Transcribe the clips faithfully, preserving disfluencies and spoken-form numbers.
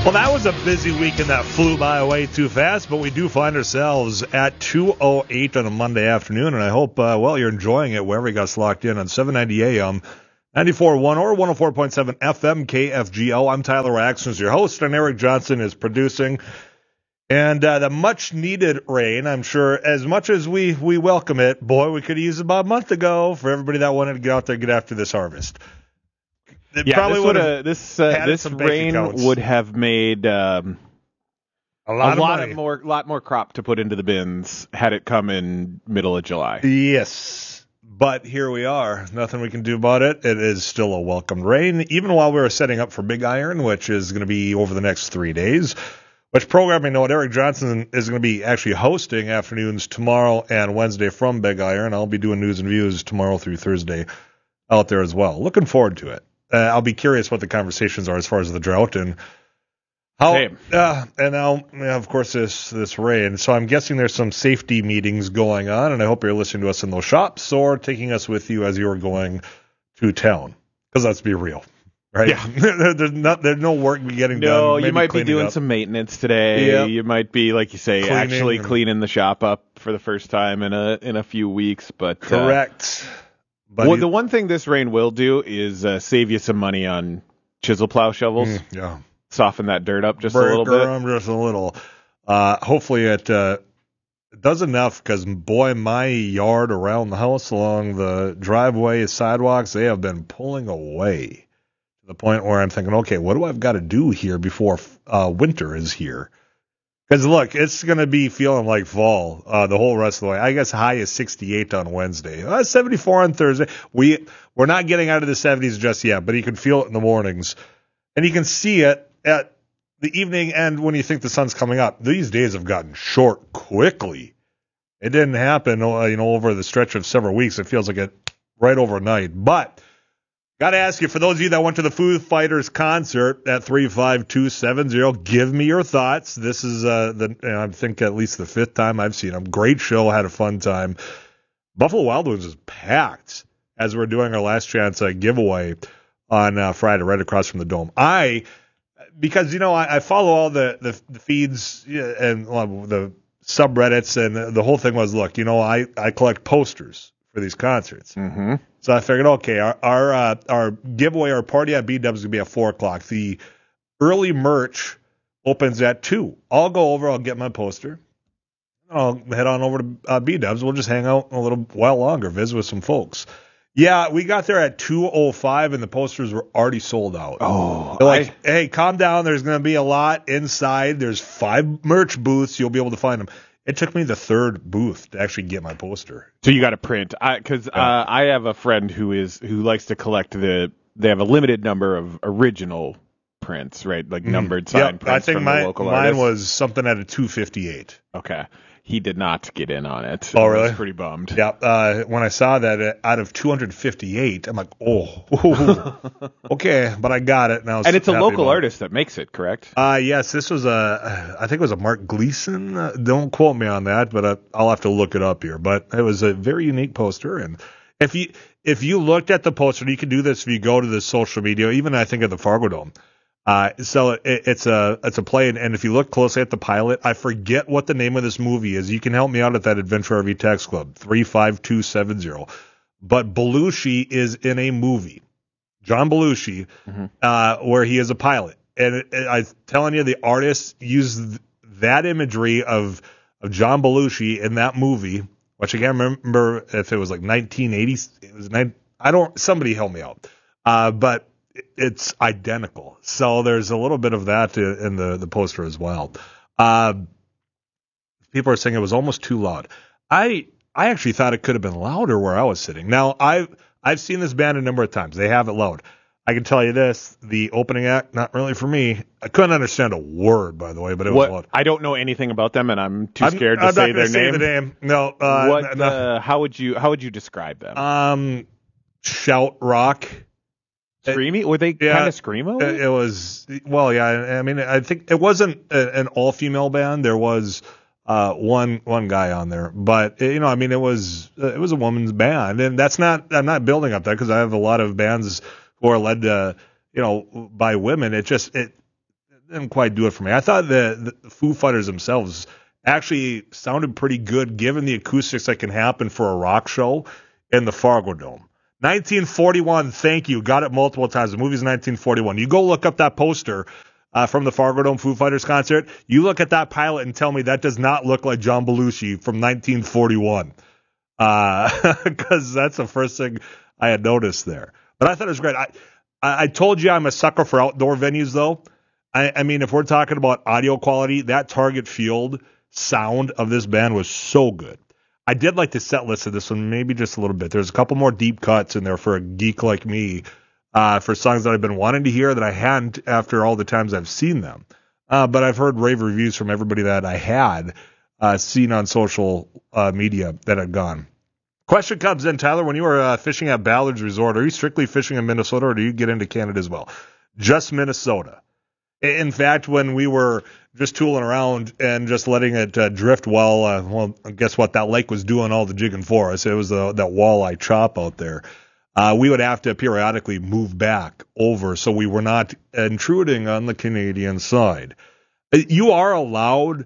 Well, that was a busy week and that flew by way too fast, but we do find ourselves at two oh eight on a Monday afternoon, and I hope, uh, well, you're enjoying it wherever you got locked in on seven ninety A M, ninety-four point one or one oh four point seven F M K F G O. I'm Tyler Waxman, your host, and Eric Johnson is producing. And uh, the much-needed rain, I'm sure, as much as we, we welcome it, boy, we could use about a month ago for everybody that wanted to get out there and get after this harvest. It yeah, probably this would have this uh, this rain accounts. would have made um, a lot, a of, lot money. of more lot more crop to put into the bins had it come in middle of July. Yes, but here we are. Nothing we can do about it. It is still a welcomed rain, even while we were setting up for Big Iron, which is going to be over the next three days. Which programming note, Eric Johnson is going to be actually hosting afternoons tomorrow and Wednesday from Big Iron. I'll be doing news and views tomorrow through Thursday out there as well. Looking forward to it. Uh, I'll be curious what the conversations are as far as the drought and how, uh, and now, yeah, of course, this this rain. So I'm guessing there's some safety meetings going on, and I hope you're listening to us in those shops or taking us with you as you're going to town. Because let's be real, right? Yeah. there's not there's no work getting done. No, Maybe you might be doing up. some maintenance today. Yep. You might be, like you say, Cleaning actually and... cleaning the shop up for the first time in a in a few weeks. But correct. Uh, But well, he, the one thing this rain will do is uh, save you some money on chisel plow shovels. Mm, yeah. Soften that dirt up just Breaker a little bit. them just a little. Uh, hopefully it, uh, it does enough because, boy, my yard around the house along the driveway sidewalks, they have been pulling away to the point where I'm thinking, okay, what do I've got to do here before uh, winter is here? Because, look, it's going to be feeling like fall uh, the whole rest of the way. I guess high is sixty-eight on Wednesday. Uh, seventy-four on Thursday. We, we're not getting out of the seventies just yet, but you can feel it in the mornings. And you can see it at the evening end when you think the sun's coming up. These days have gotten short quickly. It didn't happen uh, you know, over the stretch of several weeks. It feels like it right overnight. But got to ask you, for those of you that went to the Foo Fighters concert at three five two seven zero, give me your thoughts. This is, uh, the you know, I think, at least the fifth time I've seen them. Great show, had a fun time. Buffalo Wild Wings is packed as we're doing our last chance uh, giveaway on uh, Friday, right across from the Dome. I, because, you know, I, I follow all the, the, the feeds and uh, the subreddits, and the whole thing was, look, you know, I, I collect posters for these concerts. Mm-hmm. So I figured, okay, our our, uh, our giveaway, our party at B-Dubs is going to be at four o'clock. The early merch opens at two. I'll go over, I'll get my poster. I'll head on over to uh, B-Dubs. We'll just hang out a little while longer, visit with some folks. Yeah, we got there at two oh five, and the posters were already sold out. Oh. They're like, I... hey, calm down. There's going to be a lot inside. There's five merch booths. You'll be able to find them. It took me the third booth to actually get my poster. So you got to print, because yeah. uh, I have a friend who is who likes to collect the. They have a limited number of original prints, right? Like numbered mm. signed yep, prints I think from my, the local mine artists. was something at a two fifty-eight. Okay, he did not get in on it. Oh, I really? was pretty bummed. Yeah. Uh, when I saw that uh, out of two hundred fifty-eight, I'm like, oh, okay, but I got it. And, I was and it's a happy local about artist that makes it, correct? Uh, yes, this was a, I think it was a Mark Gleason. Uh, don't quote me on that, but uh, I'll have to look it up here. But it was a very unique poster. And if you if you looked at the poster, you can do this if you go to the social media, even I think at the Fargo Dome. Uh, so it, it's a it's a play, and, and if you look closely at the pilot, I forget what the name of this movie is. You can help me out at that Adventure R V Text Club, three five two seven zero. But Belushi is in a movie, John Belushi, mm-hmm. uh, where he is a pilot. And it, it, I'm telling you, the artists used that imagery of of John Belushi in that movie, which I can't remember if it was like nineteen eighty. It was I don't. Somebody help me out. Uh, but it's identical. So there's a little bit of that in the, the poster as well. Uh, people are saying it was almost too loud. I I actually thought it could have been louder where I was sitting. Now, I've, I've seen this band a number of times. They have it loud. I can tell you this, the opening act, not really for me. I couldn't understand a word, by the way, but it what, was loud. I don't know anything about them, and I'm too I'm, scared to I'm say not their say name. the name. No. Uh, what? no. Uh, how would you How would you describe them? Um, shout rock. Screamy? Were they yeah, kind of screamo? It, it was, well, yeah. I mean, I think it wasn't a, an all-female band. There was uh, one one guy on there, but you know, I mean, it was it was a woman's band, and that's not. I'm not building up that because I have a lot of bands who are led to, you know, by women. It just it didn't quite do it for me. I thought the, the Foo Fighters themselves actually sounded pretty good given the acoustics that can happen for a rock show in the Fargo Dome. nineteen forty-one, thank you. Got it multiple times. The movie's nineteen forty-one. You go look up that poster uh, from the Fargo Dome Foo Fighters concert. You look at that pilot and tell me that does not look like John Belushi from nineteen forty-one. Because uh, that's the first thing I had noticed there. But I thought it was great. I, I, I told you I'm a sucker for outdoor venues, though. I, I mean, if we're talking about audio quality, that Target Field sound of this band was so good. I did like the set list of this one, maybe just a little bit. There's a couple more deep cuts in there for a geek like me, uh, for songs that I've been wanting to hear that I hadn't after all the times I've seen them. Uh, but I've heard rave reviews from everybody that I had uh, seen on social uh, media that had gone. Question comes in, Tyler, when you were uh, fishing at Ballard's Resort, are you strictly fishing in Minnesota or do you get into Canada as well? Just Minnesota. In fact, when we were just tooling around and just letting it uh, drift while, uh, well, guess what? That lake was doing all the jigging for us. It was the, that walleye chop out there. Uh, we would have to periodically move back over so we were not intruding on the Canadian side. You are allowed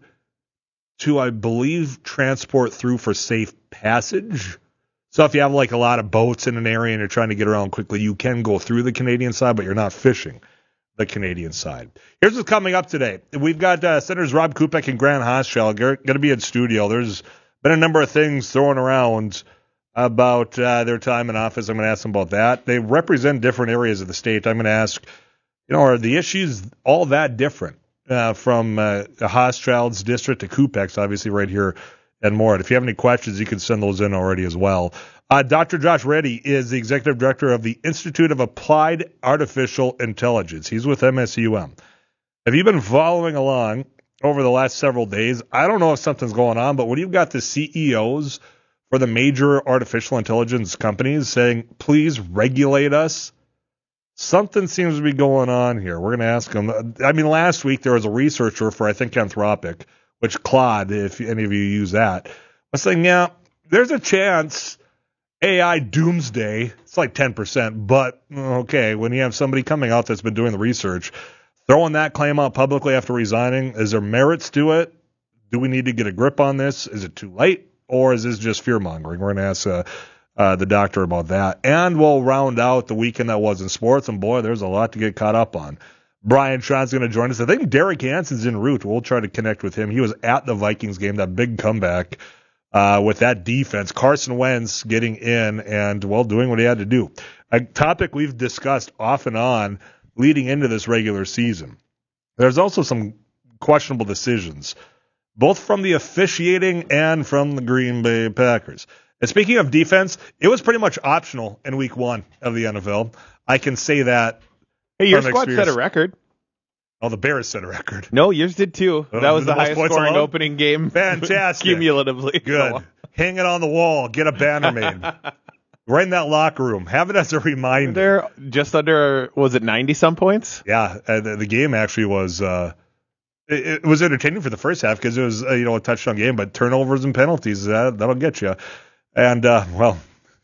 to, I believe, transport through for safe passage. So if you have like a lot of boats in an area and you're trying to get around quickly, you can go through the Canadian side, but you're not fishing the Canadian side. Here's what's coming up today. We've got uh, Senators Rob Kupek and Grant Hochschild going to be in studio. There's been a number of things thrown around about uh, their time in office. I'm going to ask them about that. They represent different areas of the state. I'm going to ask, you know, are the issues all that different uh, from uh, Hochschild's district to Kupek's, obviously right here and more. And if you have any questions, you can send those in already as well. Uh, Doctor Josh Reddy is the executive director of the Institute of Applied Artificial Intelligence. He's with M S U M. Have you been following along over the last several days? I don't know if something's going on, but when you've got the C E Os for the major artificial intelligence companies saying, please regulate us, something seems to be going on here. We're going to ask them. I mean, last week there was a researcher for, I think, Anthropic, which Claude, if any of you use that, was saying, yeah, there's a chance A I doomsday, it's like ten percent, but okay, when you have somebody coming out that's been doing the research, throwing that claim out publicly after resigning, is there merits to it? Do we need to get a grip on this? Is it too late? Or is this just fear-mongering? We're going to ask uh, uh, the doctor about that. And we'll round out the weekend that was in sports, and boy, there's a lot to get caught up on. Brian Sean's going to join us. I think Derek Hansen's en route. We'll try to connect with him. He was at the Vikings game, that big comeback. Uh, with that defense, Carson Wentz getting in and, well, doing what he had to do. A topic we've discussed off and on leading into this regular season. There's also some questionable decisions, both from the officiating and from the Green Bay Packers. And speaking of defense, it was pretty much optional in week one of the N F L. I can say that. Hey, your squad set a record. Oh, the Bears set a record. No, yours did too. Oh, that was the, the highest scoring opening game. Fantastic. Cumulatively. Good. Hang it on the wall. Get a banner made. Right in that locker room. Have it as a reminder. They're just under, was it ninety-some points? Yeah. Uh, the, the game actually was, uh, it, it was entertaining for the first half because it was, uh, you know, a touchdown game, but turnovers and penalties, uh, that'll get you. And, uh, well,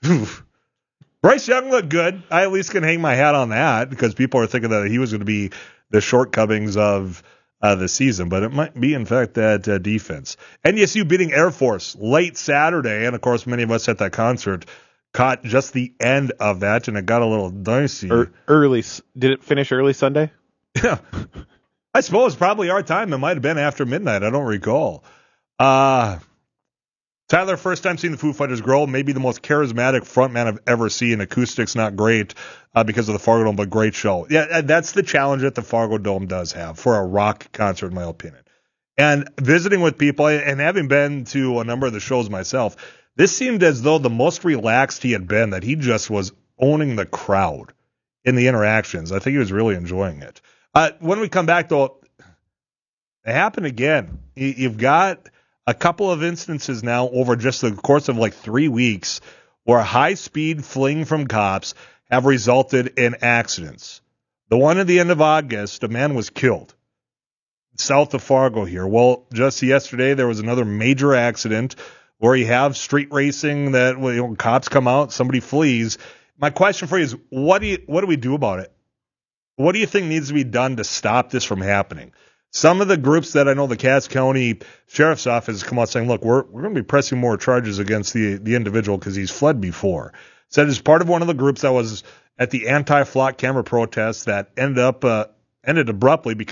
Bryce Young looked good. I at least can hang my hat on that because people are thinking that he was going to be the shortcomings of uh, the season, but it might be, in fact, that uh, defense. N S U beating Air Force late Saturday, and, of course, many of us at that concert caught just the end of that, and it got a little dicey. Er, early. Did it finish early Sunday? Yeah. I suppose probably our time. It might have been after midnight. I don't recall. Uh, Tyler, first time seeing the Foo Fighters grow, maybe the most charismatic frontman I've ever seen. Acoustics not great uh, because of the Fargo Dome, but great show. Yeah, that's the challenge that the Fargo Dome does have for a rock concert, in my opinion. And visiting with people, and having been to a number of the shows myself, this seemed as though the most relaxed he had been, that he just was owning the crowd in the interactions. I think he was really enjoying it. Uh, when we come back, though, it happened again. You've got a couple of instances now over just the course of like three weeks where high-speed fling from cops have resulted in accidents. The one at the end of August, a man was killed south of Fargo here. Well, just yesterday there was another major accident where you have street racing that, you know, cops come out, somebody flees. My question for you is, what do you, what do we do about it? What do you think needs to be done to stop this from happening? Some of the groups that I know, the Cass County Sheriff's Office, come out saying, look, we're we're going to be pressing more charges against the, the individual because he's fled before. Said as part of one of the groups that was at the anti-flock camera protest that ended up uh, ended abruptly because